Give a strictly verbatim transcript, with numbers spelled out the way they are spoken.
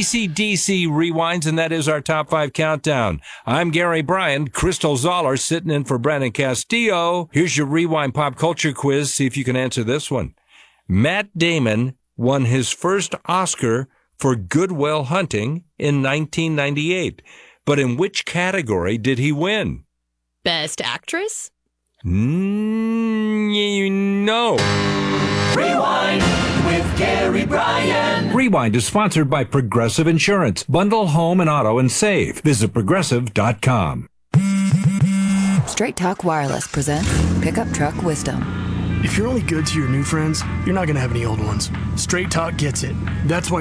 A C D C rewinds, and that is our top five countdown. I'm Gary Bryan. Crystal Zoller sitting in for Brandon Castillo. Here's your rewind pop culture quiz. See if you can answer this one. Matt Damon won his first Oscar for Good Will Hunting in nineteen ninety-eight. But in which category did he win? Best Actress? Mm, no. Rewind with Gary Bryan. Rewind is sponsored by Progressive Insurance. Bundle home and auto and save. Visit progressive dot com. Straight Talk Wireless presents Pickup Truck Wisdom. If you're only good to your new friends, you're not going to have any old ones. Straight Talk gets it. That's why